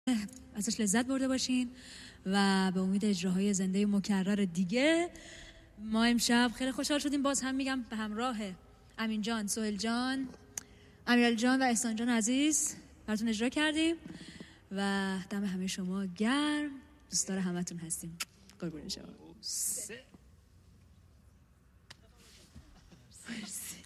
ازش لذت برده باشین و به امید اجراهای زنده مکرر دیگه. ما امشب خیلی خوشحال شدیم، باز هم میگم به همراه امین جان، سهیل جان، امیرعلی جان و احسان جان عزیز براتون اجرا کردیم و دم همه شما گرم. دوستدار همتون هستیم. قربون شما. مرسی.